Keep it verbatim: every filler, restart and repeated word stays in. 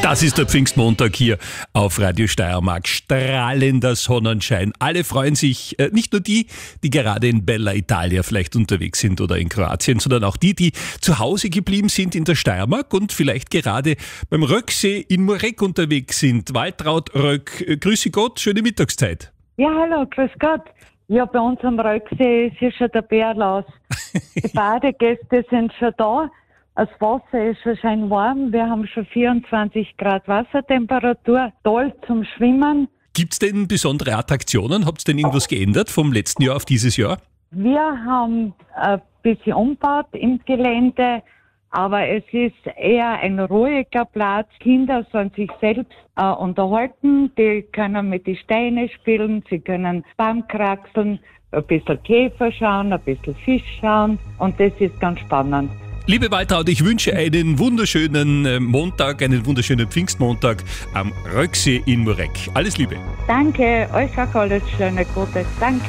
Das ist der Pfingstmontag hier auf Radio Steiermark. Strahlender Sonnenschein. Alle freuen sich, äh, nicht nur die, die gerade in Bella Italia vielleicht unterwegs sind oder in Kroatien, sondern auch die, die zu Hause geblieben sind in der Steiermark und vielleicht gerade beim Röcksee in Murek unterwegs sind. Waltraud Röck, äh, grüße Gott, schöne Mittagszeit. Ja, hallo, grüß Gott. Ja, bei uns am Röcksee ist hier schon der Bärlaus. Die Badegäste sind schon da. Das Wasser ist schon schön warm. Wir haben schon vierundzwanzig Grad Wassertemperatur. Toll zum Schwimmen. Gibt's denn besondere Attraktionen? Habt ihr denn irgendwas geändert vom letzten Jahr auf dieses Jahr? Wir haben ein bisschen umgebaut im Gelände, aber es ist eher ein ruhiger Platz. Kinder sollen sich selbst äh, unterhalten. Die können mit den Steinen spielen, sie können Baum kraxeln, ein bisschen Käfer schauen, ein bisschen Fisch schauen. Und das ist ganz spannend. Liebe Waltraud, ich wünsche einen wunderschönen Montag, einen wunderschönen Pfingstmontag am Röcksee in Murek. Alles Liebe. Danke, euch auch alles schöne Gute. Danke.